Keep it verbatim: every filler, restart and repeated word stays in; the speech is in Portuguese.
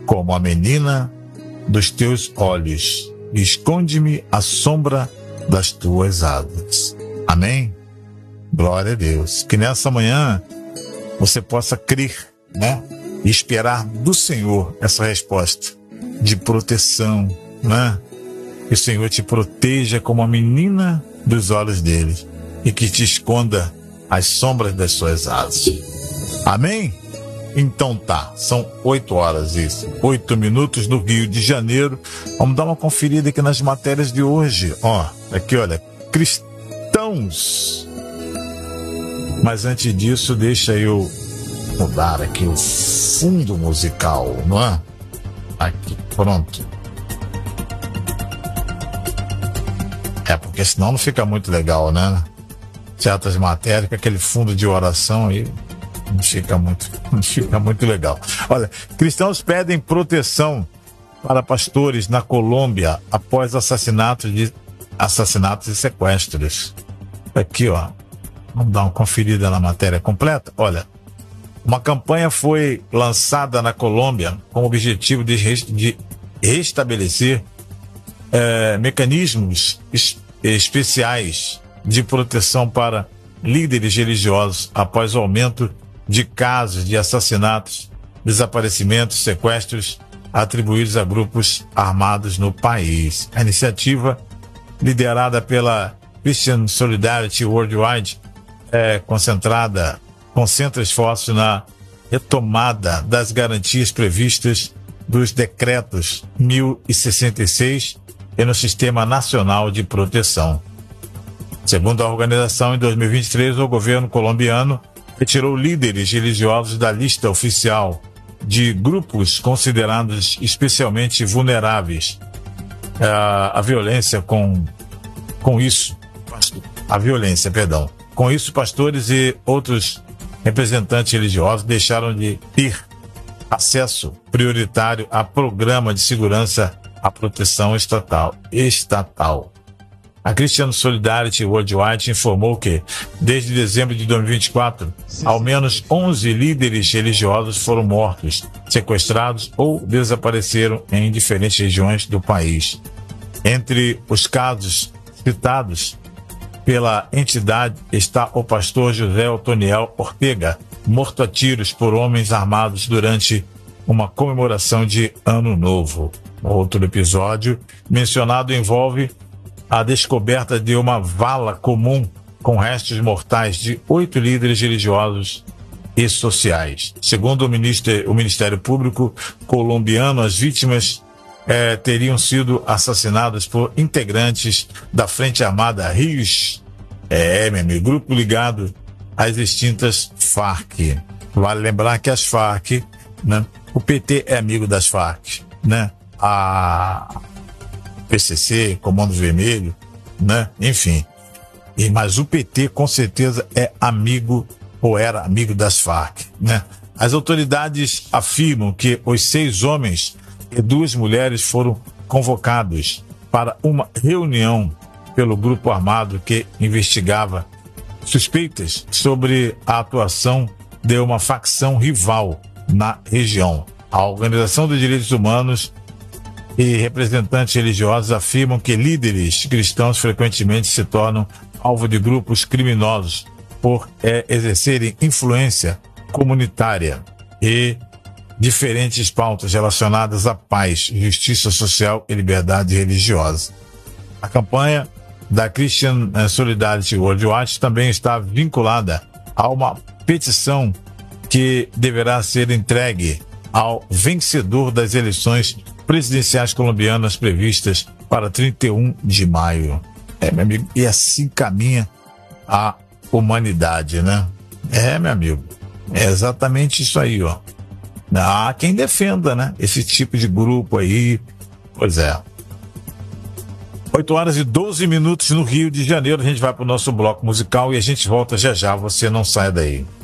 como a menina dos teus olhos, e esconde-me à sombra das tuas asas. Amém? Glória a Deus. Que nessa manhã você possa crer, né? E esperar do Senhor essa resposta de proteção, né? Que o Senhor te proteja como a menina dos olhos dele e que te esconda às sombras das suas asas. Amém? Então tá, são oito horas isso, oito minutos no Rio de Janeiro. Vamos dar uma conferida aqui nas matérias de hoje. Ó, aqui olha, cristãos. Mas antes disso, deixa eu mudar aqui o fundo musical, não é? Aqui, pronto. É, porque senão não fica muito legal, né? Certas matérias, com aquele fundo de oração aí, não fica muito, não fica muito legal. Olha, cristãos pedem proteção para pastores na Colômbia após assassinatos, de, assassinatos e sequestros. Aqui, ó. Vamos dar uma conferida na matéria completa. Olha, uma campanha foi lançada na Colômbia com o objetivo de, res, de restabelecer é, mecanismos es, especiais de proteção para líderes religiosos após o aumento de casos de assassinatos, desaparecimentos, sequestros atribuídos a grupos armados no país. A iniciativa, liderada pela Christian Solidarity Worldwide, é concentrada, concentra esforços na retomada das garantias previstas dos decretos mil e sessenta e seis e no Sistema Nacional de Proteção. Segundo a organização, em dois mil e vinte e três, o governo colombiano retirou líderes religiosos da lista oficial de grupos considerados especialmente vulneráveis à, à violência com, com isso, a violência, perdão. Com isso, pastores e outros representantes religiosos deixaram de ter acesso prioritário a programa de segurança à proteção estatal. estatal. A Christian Solidarity Worldwide informou que, desde dezembro de dois mil e vinte e quatro, ao menos onze líderes religiosos foram mortos, sequestrados ou desapareceram em diferentes regiões do país. Entre os casos citados pela entidade está o pastor José Otoniel Ortega, morto a tiros por homens armados durante uma comemoração de Ano Novo. Outro episódio mencionado envolve a descoberta de uma vala comum com restos mortais de oito líderes religiosos e sociais. Segundo o Ministério, o Ministério Público colombiano, as vítimas eh, teriam sido assassinadas por integrantes da Frente Armada Rios, é, meu amigo, grupo ligado às extintas Farc. Vale lembrar que as Farc, né, o P T é amigo das Farc, né, a P C C, Comando Vermelho, né? Enfim. E, mas o P T com certeza é amigo ou era amigo das Farc, né? As autoridades afirmam que os seis homens e duas mulheres foram convocados para uma reunião pelo grupo armado que investigava suspeitas sobre a atuação de uma facção rival na região. A Organização dos Direitos Humanos e representantes religiosos afirmam que líderes cristãos frequentemente se tornam alvo de grupos criminosos por é, exercerem influência comunitária e diferentes pautas relacionadas à paz, justiça social e liberdade religiosa. A campanha da Christian Solidarity Worldwide também está vinculada a uma petição que deverá ser entregue ao vencedor das eleições presidenciais colombianas previstas para trinta e um de maio. É, meu amigo, e assim caminha a humanidade, né? É, meu amigo, é exatamente isso aí, ó. Há quem defenda, né? Esse tipo de grupo aí, pois é. oito horas e doze minutos no Rio de Janeiro, a gente vai para o nosso bloco musical e a gente volta já já, você não sai daí.